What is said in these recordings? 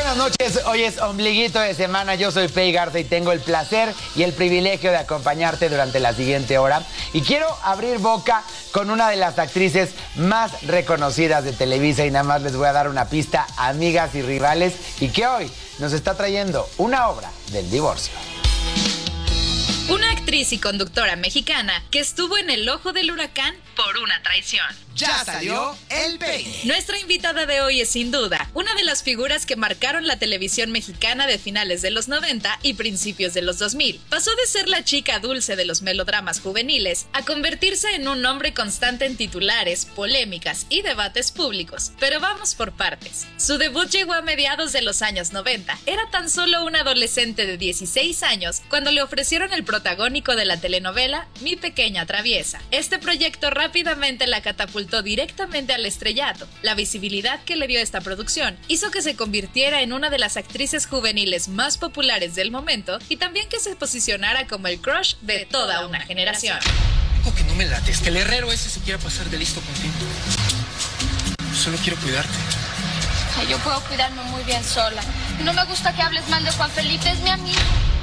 buenas noches, hoy es ombliguito de semana, yo soy Pei Garza y tengo el placer y el privilegio de acompañarte durante la siguiente hora. Y quiero abrir boca con una de las actrices más reconocidas de Televisa y nada más les voy a dar una pista, amigas y rivales, y que hoy nos está trayendo una obra del divorcio. Una actriz y conductora mexicana que estuvo en el ojo del huracán por una traición. Ya salió el peine. Nuestra invitada de hoy es sin duda una de las figuras que marcaron la televisión mexicana de finales de los 90 y principios de los 2000. Pasó de ser la chica dulce de los melodramas juveniles a convertirse en un nombre constante en titulares, polémicas y debates públicos. Pero vamos por partes. Su debut llegó a mediados de los años 90. Era tan solo una adolescente de 16 años cuando le ofrecieron el protagónico de la telenovela Mi Pequeña Traviesa. Este proyecto rápidamente la catapultó directamente al estrellato. La visibilidad que le dio esta producción hizo que se convirtiera en una de las actrices juveniles más populares del momento y también que se posicionara como el crush de toda una generación. Digo que no me lates, que el herrero ese se quiera pasar de listo contigo. Solo quiero cuidarte. Ay, yo puedo cuidarme muy bien sola. No me gusta que hables mal de Juan Felipe, es mi amigo.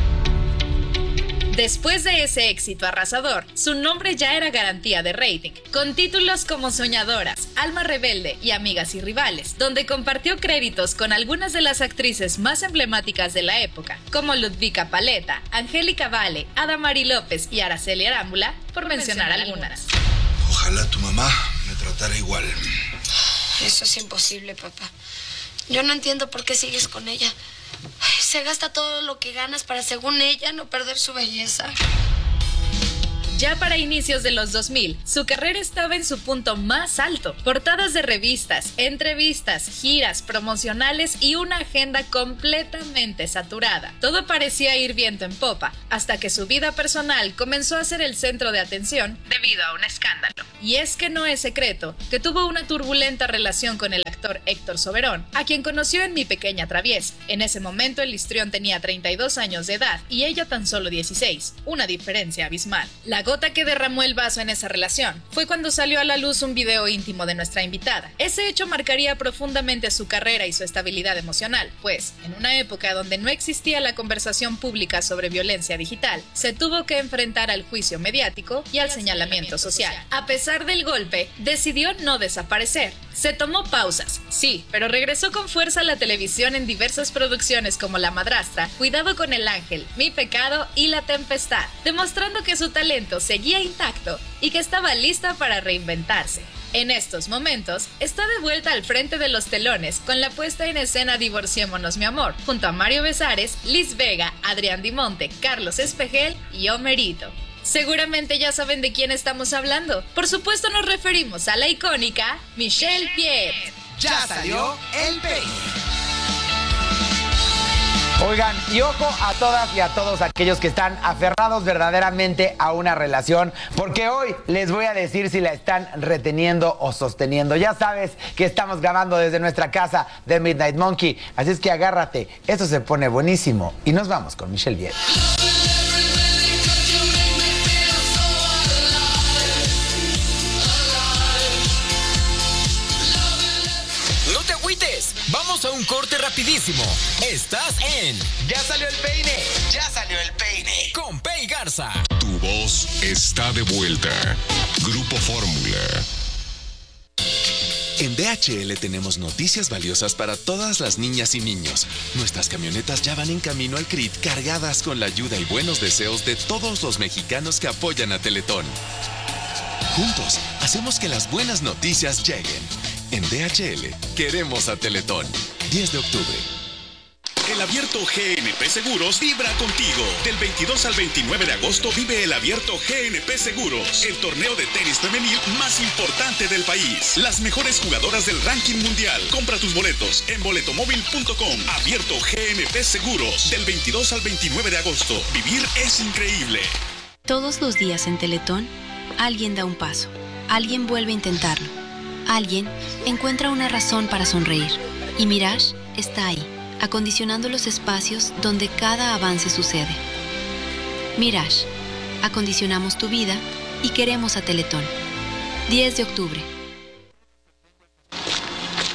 Después de ese éxito arrasador, su nombre ya era garantía de rating, con títulos como Soñadoras, Alma Rebelde y Amigas y Rivales, donde compartió créditos con algunas de las actrices más emblemáticas de la época, como Ludvika Paleta, Angélica Vale, Adamari López y Araceli Arámbula, por mencionar algunas. Ojalá tu mamá me tratara igual. Eso es imposible, papá. Yo no entiendo por qué sigues con ella. Se gasta todo lo que ganas para, según ella, no perder su belleza. Ya para inicios de los 2000, su carrera estaba en su punto más alto. Portadas de revistas, entrevistas, giras promocionales y una agenda completamente saturada. Todo parecía ir viento en popa, hasta que su vida personal comenzó a ser el centro de atención debido a un escándalo. Y es que no es secreto que tuvo una turbulenta relación con el actor Héctor Soberón, a quien conoció en Mi Pequeña Traviesa. En ese momento el histrión tenía 32 años de edad y ella tan solo 16, una diferencia abismal. La gota que derramó el vaso en esa relación fue cuando salió a la luz un video íntimo de nuestra invitada. Ese hecho marcaría profundamente su carrera y su estabilidad emocional, pues, en una época donde no existía la conversación pública sobre violencia digital, se tuvo que enfrentar al juicio mediático y al señalamiento social. A pesar del golpe, decidió no desaparecer. Se tomó pausas, sí, pero regresó con fuerza a la televisión en diversas producciones como La Madrastra, Cuidado con el Ángel, Mi Pecado y La Tempestad, demostrando que su talento seguía intacto y que estaba lista para reinventarse. En estos momentos, está de vuelta al frente de los telones con la puesta en escena Divorciémonos mi amor, junto a Mario Besares, Liz Vega, Adrián Dimonte, Carlos Espejel y Homerito. Seguramente ya saben de quién estamos hablando. Por supuesto nos referimos a la icónica Michelle Viet. Ya salió el peine. Oigan, y ojo a todas y a todos aquellos que están aferrados verdaderamente a una relación, porque hoy les voy a decir si la están reteniendo o sosteniendo. Ya sabes que estamos grabando desde nuestra casa de Midnight Monkey, así es que agárrate, esto se pone buenísimo y nos vamos con Michelle Viet. Vamos a un corte rapidísimo. Estás en Ya salió el peine. Ya salió el peine. Con Pei Garza. Tu voz está de vuelta. Grupo Fórmula. En DHL tenemos noticias valiosas para todas las niñas y niños. Nuestras camionetas ya van en camino al CRIT cargadas con la ayuda y buenos deseos de todos los mexicanos que apoyan a Teletón. Juntos, hacemos que las buenas noticias lleguen. En DHL, queremos a Teletón. 10 de octubre. El Abierto GNP Seguros vibra contigo. Del 22 al 29 de agosto vive el Abierto GNP Seguros, el torneo de tenis femenil más importante del país. Las mejores jugadoras del ranking mundial. Compra tus boletos en boletomóvil.com. Abierto GNP Seguros, del 22 al 29 de agosto. Vivir es increíble. Todos los días en Teletón, alguien da un paso. Alguien vuelve a intentarlo. Alguien encuentra una razón para sonreír. Y Mirage está ahí, acondicionando los espacios donde cada avance sucede. Mirage, acondicionamos tu vida y queremos a Teletón. 10 de octubre.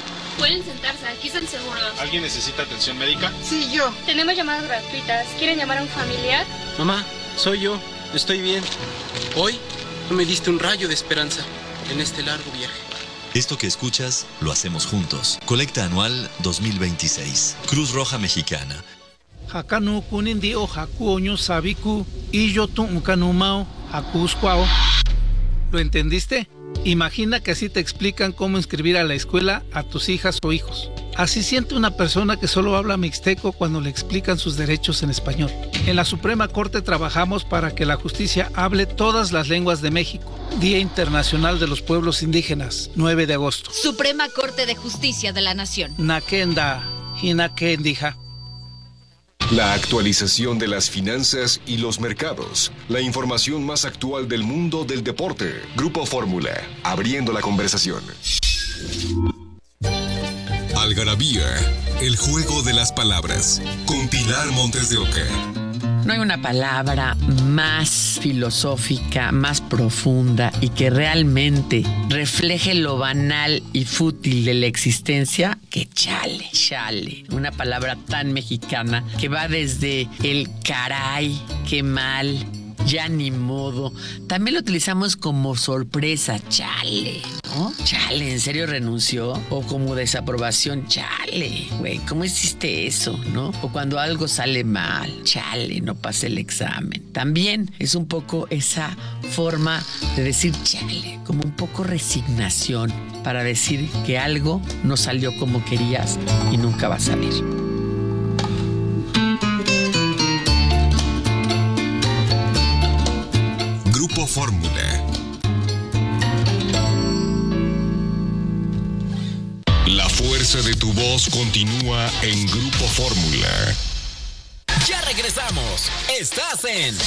Pueden sentarse, aquí están seguros. ¿Alguien necesita atención médica? Sí, yo. Tenemos llamadas gratuitas. ¿Quieren llamar a un familiar? Mamá, soy yo. Estoy bien. Hoy me diste un rayo de esperanza en este largo viaje. Esto que escuchas, lo hacemos juntos. Colecta anual 2026. Cruz Roja Mexicana. Hakanu kunindi o hakuoño sabiku y yo tu unkanumao hakusquao. ¿Lo entendiste? Imagina que así te explican cómo inscribir a la escuela a tus hijas o hijos. Así siente una persona que solo habla mixteco cuando le explican sus derechos en español. En la Suprema Corte trabajamos para que la justicia hable todas las lenguas de México. Día Internacional de los Pueblos Indígenas, 9 de agosto. Suprema Corte de Justicia de la Nación. Nakenda, hinakendija. La actualización de las finanzas y los mercados. La información más actual del mundo del deporte. Grupo Fórmula, abriendo la conversación. Algarabía, el juego de las palabras. Con Pilar Montes de Oca. No hay una palabra más filosófica, más profunda y que realmente refleje lo banal y fútil de la existencia que chale, chale. Una palabra tan mexicana que va desde el caray, qué mal, ya ni modo. También lo utilizamos como sorpresa, chale, ¿no? Chale, ¿en serio renunció? O como desaprobación, chale, güey, ¿cómo hiciste eso, no? O cuando algo sale mal, chale, no pasé el examen. También es un poco esa forma de decir chale, como un poco resignación para decir que algo no salió como querías y nunca va a salir. Grupo Fórmula. La fuerza de tu voz continúa en Grupo Fórmula. Ya regresamos. Estás en